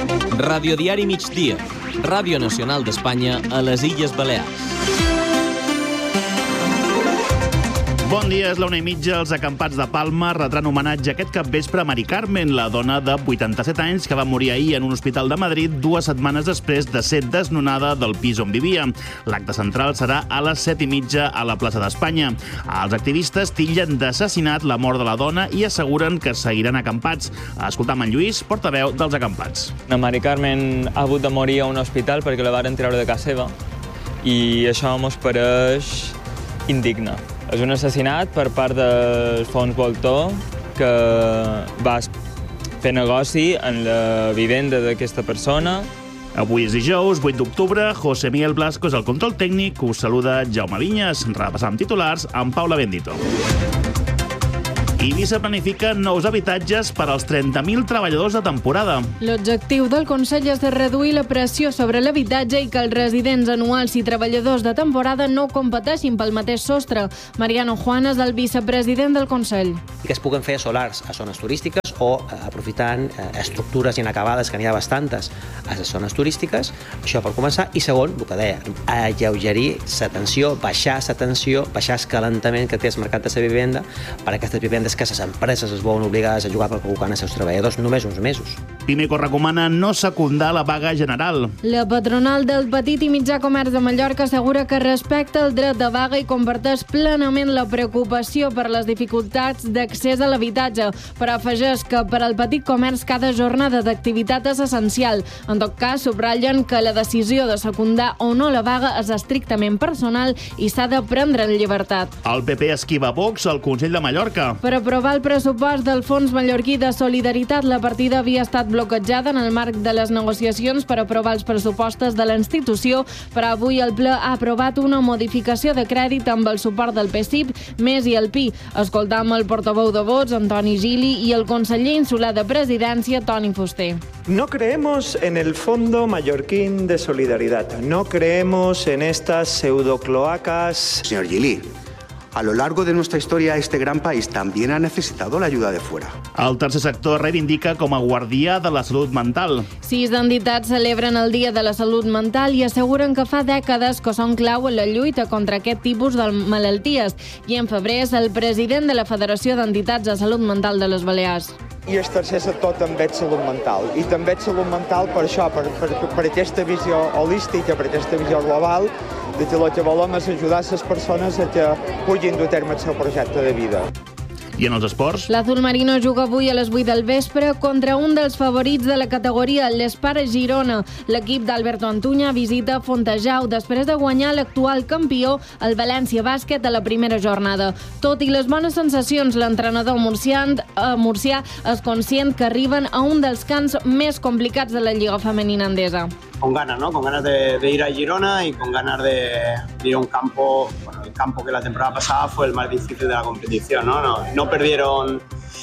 Radiodiari Migdia, Ràdio Nacional d'Espanya a les Illes Balears. Bon dia, és la 1:30. Els acampats de Palma retran homenatge aquest capvespre a Mari Carmen, la dona de 87 anys que va morir ahir en un hospital de Madrid 2 setmanes després de ser desnonada del pis on vivia. L'acte central serà a les 7:30 a la plaça d'Espanya. Els activistes titllen d'assassinat la mort de la dona i asseguren que seguiran acampats. Escoltam en Lluís, portaveu dels acampats. La Mari Carmen ha hagut de morir a un hospital perquè la varen treure de casa seva i això ens pareix indigne. És un assassinat per part del fons Voltor que va fer negoci en la vivenda d'aquesta persona. Avui és dijous, 8 d'octubre. José Miguel Blasco és el control tècnic. Us saluda Jaume Vinyes. Repassam titulars amb Paula Bendito. Eivissa planifica nous habitatges per als 30.000 treballadors de temporada. L'objectiu del Consell és de reduir la pressió sobre l'habitatge i que els residents anuals i treballadors de temporada no competeixin pel mateix sostre. Mariano Juan és el vicepresident del Consell. Que es puguen fer solars a zones turístiques o aprofitant estructures inacabades, que n'hi ha bastantes, a les zones turístiques. Això per començar. I segon, el que deia, alleugerir la tensió, baixar la tensió, baixar el calentament que té el mercat de la vivenda per a aquestes vivendes que les empreses es veuen obligades a jugar per col·locant els seus treballadors només uns mesos. Pimeko recomana no secundar la vaga general. La patronal del petit i mitjà comerç de Mallorca assegura que respecta el dret de vaga i comparteix plenament la preocupació per les dificultats d'accés a l'habitatge, però afegeix que per al petit comerç cada jornada d'activitat és essencial. En tot cas, subratllen que la decisió de secundar o no la vaga és estrictament personal i s'ha de prendre en llibertat. El PP esquiva Vox al Consell de Mallorca. Per aprovar el pressupost del Fons Mallorquí de Solidaritat, la partida havia estat bloquejada en el marc de les negociacions per aprovar els pressupostos de la institució, però avui el ple ha aprovat una modificació de crèdit amb el suport del PSIP, MES i el PI. Escoltam el portaveu de Vots, Antoni Gili, i el conseller insular de Presidència, Toni Fuster. No creemos en el Fondo Mallorquín de Solidaridad. No creemos en estas pseudocloacas. Señor Gili, a lo largo de nuestra historia, este gran país también ha necesitado la ayuda de fuera. El tercer sector reivindica com a guardià de la salut mental. 6 entitats celebren el Dia de la Salut Mental i asseguren que fa dècades que són clau en la lluita contra aquest tipus de malalties. I en febrer és el president de la Federació d'Entitats de Salut Mental de les Balears. I el tercer sector també és salut mental. I també és salut mental per això, per aquesta visió holística, per aquesta visió global, de que el que volem és ajudar les persones a que puguin dur a terme el seu projecte de vida. I en els esports? L'Azul Marino juga avui a les 8 del vespre contra un dels favorits de la categoria, l'Espar Girona. L'equip d'Alberto Antuña visita Fontejau després de guanyar l'actual campió, el València Bàsquet, a la primera jornada. Tot i les bones sensacions, l'entrenador murcià és conscient que arriben a un dels camps més complicats de la Lliga Femenina Endesa. Con ganas, ¿no? Con ganas de ir a Girona y con ganas de ir a un campo, bueno, el campo que la temporada pasada fue el más difícil de la competición, ¿no? No perdieron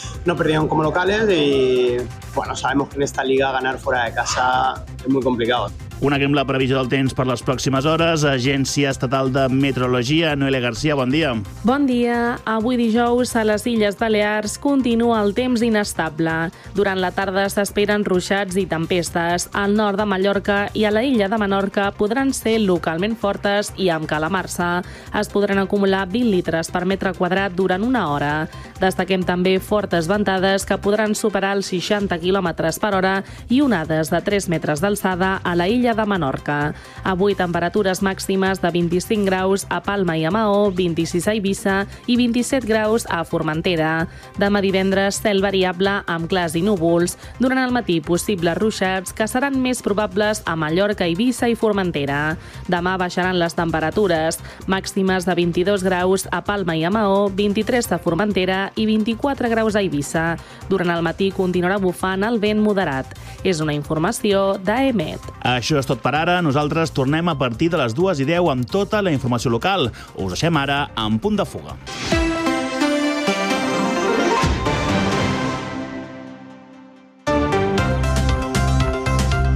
como locales y, bueno, sabemos que en esta liga ganar fuera de casa es muy complicado. Coneguem la previsió del temps per les pròximes hores. Agència Estatal de Meteorologia, Noelia Garcia, bon dia. Bon dia. Avui dijous a les Illes Balears continua el temps inestable. Durant la tarda s'esperen ruixats i tempestes. Al nord de Mallorca i a la illa de Menorca podran ser localment fortes i amb calamarsa. Es podran acumular 20 litres per metre quadrat durant una hora. Destaquem també fortes ventades que podran superar els 60 km per hora i onades de 3 metres d'alçada a la illa de Menorca. Avui temperatures màximes de 25 graus a Palma i a Maó, 26 a Eivissa i 27 graus a Formentera. Demà divendres, cel variable amb clars i núvols. Durant el matí, possibles ruixats que seran més probables a Mallorca, Eivissa i Formentera. Demà baixaran les temperatures, màximes de 22 graus a Palma i a Maó, 23 a Formentera i 24 graus a Eivissa. Durant el matí continuarà bufant el vent moderat. És una informació d'AEMET. Això és tot per ara. Nosaltres tornem a partir de les 2:10 amb tota la informació local. Us deixem ara amb Punt de Fuga.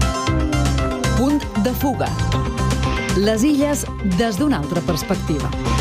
Punt de Fuga. Les illes des d'una altra perspectiva.